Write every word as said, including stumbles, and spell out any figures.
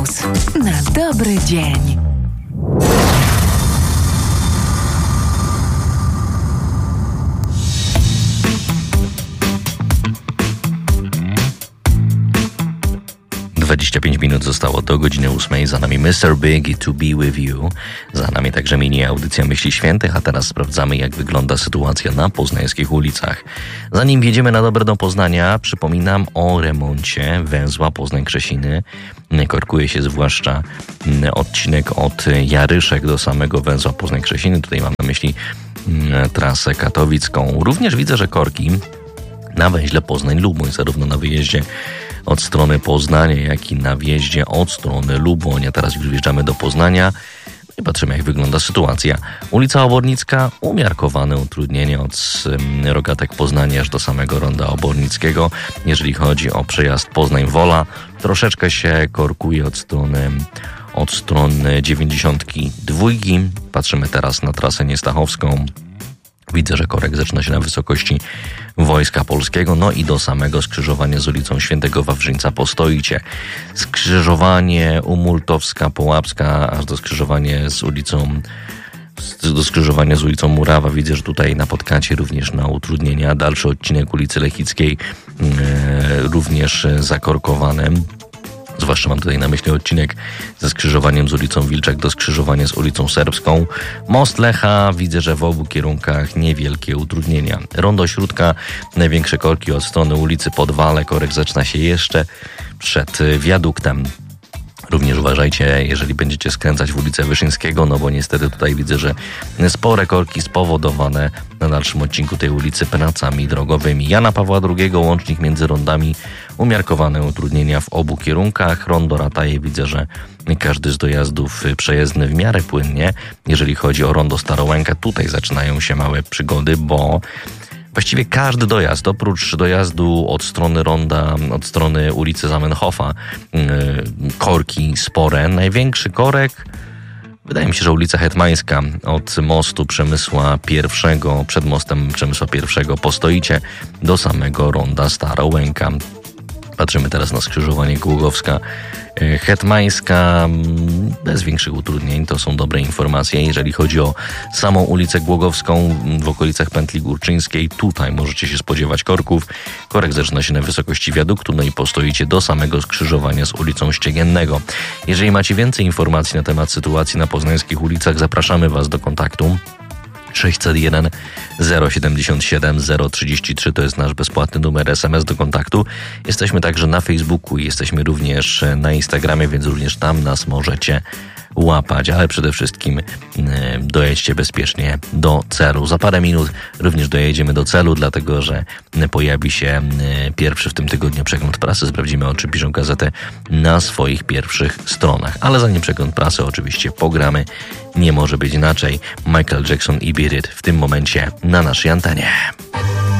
Plus. Na dobry dzień. dwadzieścia pięć minut zostało do godziny ósmej. Za nami mister Big i To Be With You. Za nami także mini audycja Myśli Świętych, a teraz sprawdzamy, jak wygląda sytuacja na poznańskich ulicach. Zanim wjedziemy na dobre do Poznania, przypominam o remoncie węzła Poznań-Krzesiny. Korkuje się zwłaszcza odcinek od Jaryszek do samego węzła Poznań-Krzesiny. Tutaj mam na myśli trasę katowicką. Również widzę, że korki na węźle Poznań-Luboń, zarówno na wyjeździe od strony Poznania, jak i na wjeździe od strony Lubonia. Teraz już wjeżdżamy do Poznania i patrzymy, jak wygląda sytuacja. Ulica Obornicka, umiarkowane utrudnienie od Rogatek Poznania aż do samego ronda Obornickiego. Jeżeli chodzi o przejazd Poznań-Wola, troszeczkę się korkuje od strony od strony dziewięćdziesiątki dwójki. Patrzymy teraz na trasę niestachowską. Widzę, że korek zaczyna się na wysokości Wojska Polskiego, no i do samego skrzyżowania z ulicą Świętego Wawrzyńca postoicie. Skrzyżowanie Umultowska-Połapska, aż do skrzyżowania z ulicą do skrzyżowania z ulicą Murawa. Widzę, że tutaj napotkacie również na utrudnienia. Dalszy odcinek ulicy Lechickiej yy, również zakorkowany. Zwłaszcza mam tutaj na myśli odcinek ze skrzyżowaniem z ulicą Wilczek do skrzyżowania z ulicą Serbską. Most Lecha, widzę, że w obu kierunkach niewielkie utrudnienia. Rondo Śródka, największe korki od strony ulicy Podwale. Korek zaczyna się jeszcze przed wiaduktem. Również uważajcie, jeżeli będziecie skręcać w ulicę Wyszyńskiego, no bo niestety tutaj widzę, że spore korki spowodowane na dalszym odcinku tej ulicy pracami drogowymi. Jana Pawła drugiego, łącznik między rondami, umiarkowane utrudnienia w obu kierunkach. Rondo Rataje, widzę, że każdy z dojazdów przejezdny w miarę płynnie. Jeżeli chodzi o rondo Starołęka, tutaj zaczynają się małe przygody, bo właściwie każdy dojazd, oprócz dojazdu od strony ronda, od strony ulicy Zamenhofa, yy, korki spore. Największy korek, wydaje mi się, że ulica Hetmańska od mostu Przemysła pierwszego, przed mostem Przemysła pierwszego postoicie do samego ronda Starołęka. Patrzymy teraz na skrzyżowanie Głogowska Hetmańska, bez większych utrudnień, to są dobre informacje. Jeżeli chodzi o samą ulicę Głogowską w okolicach Pętli Górczyńskiej, tutaj możecie się spodziewać korków. Korek zaczyna się na wysokości wiaduktu, no i postoicie do samego skrzyżowania z ulicą Ściegiennego. Jeżeli macie więcej informacji na temat sytuacji na poznańskich ulicach, zapraszamy Was do kontaktu. sześćset jeden zero siedemdziesiąt siedem zero trzydzieści trzy to jest nasz bezpłatny numer es em es do kontaktu. Jesteśmy także na Facebooku i jesteśmy również na Instagramie, więc również tam nas możecie łapać, ale przede wszystkim dojedźcie bezpiecznie do celu. Za parę minut również dojedziemy do celu, dlatego że pojawi się pierwszy w tym tygodniu przegląd prasy. Sprawdzimy, o czym piszą gazety na swoich pierwszych stronach. Ale zanim przegląd prasy, oczywiście pogramy. Nie może być inaczej. Michael Jackson i Beat It w tym momencie na naszej antenie.